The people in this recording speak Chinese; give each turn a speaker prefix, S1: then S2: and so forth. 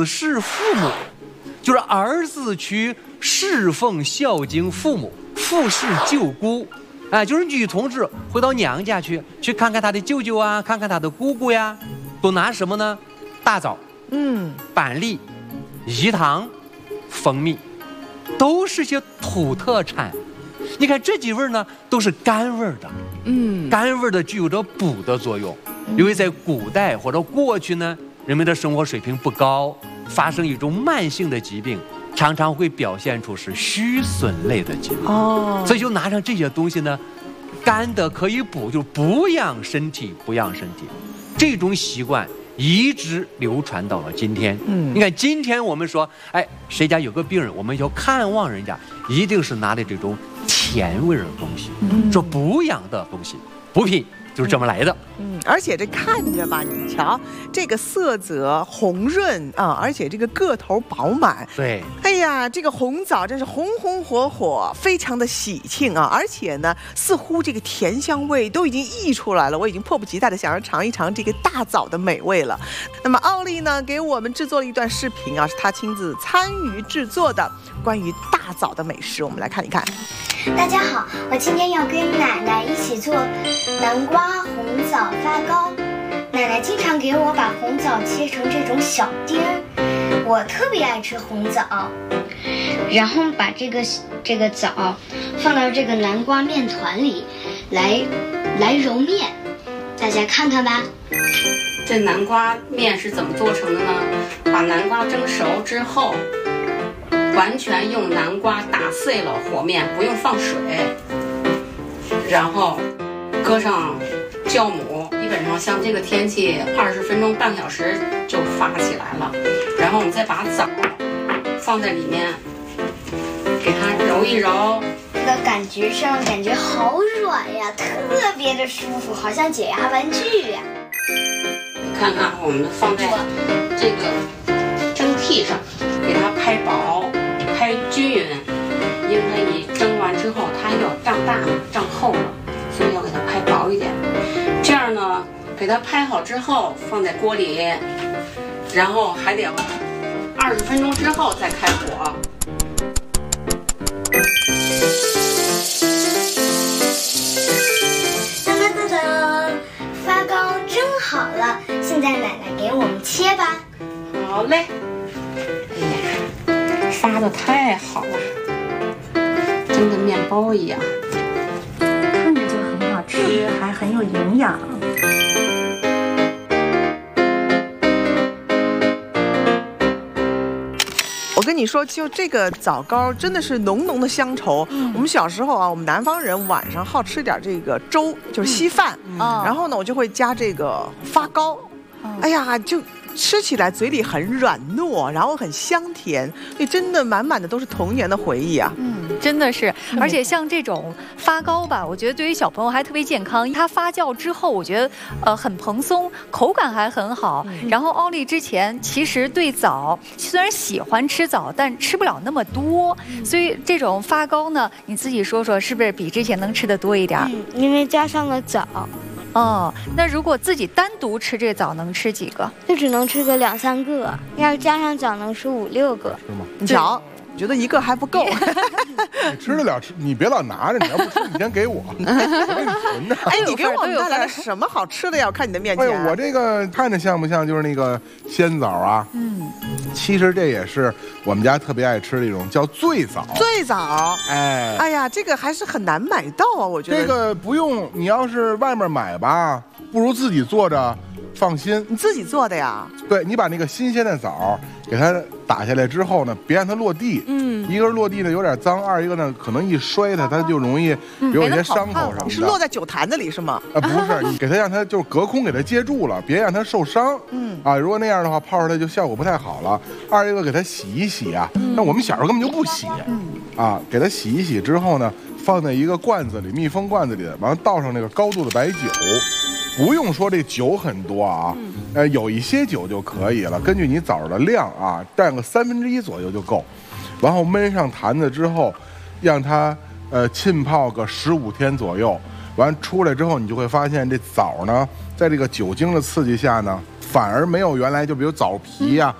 S1: 子侍父母，就是儿子去侍奉孝敬父母，父侍舅姑。就是女同志回到娘家去看看她的舅舅啊，看看她的姑姑呀，都拿什么呢？大枣、板栗、饴糖、蜂蜜，都是些土特产。你看这几味呢，都是甘味的。甘味的具有着补的作用。因为在古代或者过去呢，人们的生活水平不高，发生一种慢性的疾病，常常会表现出是虚损类的疾病。所以就拿上这些东西呢，干的可以补，就补养身体，补养身体。这种习惯一直流传到了今天。你看今天我们说，谁家有个病人，我们要看望人家，一定是拿的这种甜味的东西，说补养的东西，补品就是这么来的。
S2: 而且这看着吧，你瞧这个色泽红润啊，而且这个个头饱满。
S1: 对，
S2: 哎呀，这个红枣真是红红火火，非常的喜庆啊！而且呢，似乎这个甜香味都已经溢出来了，我已经迫不及待的想要尝一尝这个大枣的美味了。那么奥利呢，给我们制作了一段视频啊，是他亲自参与制作的关于大枣的美食，我们来看一看。
S3: 大家好，我今天要跟奶奶一起做南瓜红枣发糕。奶奶经常给我把红枣切成这种小丁儿，我特别爱吃红枣。然后把这个枣放到这个南瓜面团里来揉面，大家看看吧。
S4: 这南瓜面是怎么做成的呢？把南瓜蒸熟之后，完全用南瓜打碎了和面，不用放水，然后搁上酵母，基本上像这个天气20分钟半小时就发起来了。然后我们再把枣放在里面，给它揉一揉。
S3: 这个感觉好软呀，特别的舒服，好像解压玩具呀。
S4: 你看看，我们放在这个蒸屉上，给它拍薄。拍均匀，因为你蒸完之后它要胀大了、胀厚了，所以要给它拍薄一点。这样呢，给它拍好之后放在锅里，然后还得20分钟之后再开火。
S3: 噔噔噔噔，发糕蒸好了，现在奶奶给我们切吧。
S4: 好嘞。发的太好了，蒸的面包一样，
S5: 看着就很好吃，还很有营养。
S2: 我跟你说，就这个枣糕真的是浓浓的乡愁。我们小时候啊，我们南方人晚上好吃点这个粥，就是稀饭，然后呢，我就会加这个发糕。哎呀，就吃起来嘴里很软糯，然后很香甜，所以真的满满的都是童年的回忆啊。
S6: 真的是，而且像这种发糕吧，我觉得对于小朋友还特别健康。它发酵之后，我觉得很蓬松，口感还很好。然后奥利之前其实对枣虽然喜欢吃枣，但吃不了那么多，所以这种发糕呢，你自己说说是不是比之前能吃的多一点？
S3: 因为加上了枣。
S6: 那如果自己单独吃这枣，能吃几个？
S3: 就只能吃个2、3个，要是加上枣能吃5、6个。
S7: 是吗？
S2: 你瞧，觉得一个还不够。
S7: 你吃得了吃，你别老拿着，你要不吃你先给我，我给你存着。
S2: 你给我们带来了什么好吃的呀？我看你的面前。
S7: 我这个看着像不像就是那个鲜枣啊？其实这也是我们家特别爱吃的一种，叫醉枣。
S2: 醉枣，哎呀，这个还是很难买到啊，我觉得。
S7: 这个不用，你要是外面买吧，不如自己做着放心。
S2: 你自己做的呀？
S7: 对，你把那个新鲜的枣给它打下来之后呢，别让它落地。一个是落地呢有点脏，二一个呢可能一摔它就容易有一些伤口什么的。
S2: 你是落在酒坛子里是吗？
S7: 不是，你给它让它就是隔空给它接住了，别让它受伤。如果那样的话泡出来就效果不太好了。二一个给它洗一洗啊，那我们小时候根本就不洗。给它洗一洗之后呢，放在一个罐子里，密封罐子里，完了倒上那个高度的白酒。不用说这酒很多啊，有一些酒就可以了，根据你枣的量啊，占个1/3左右就够。然后焖上坛子之后，让它浸泡个15天左右。完出来之后，你就会发现这枣呢，在这个酒精的刺激下呢，反而没有原来就比如枣皮呀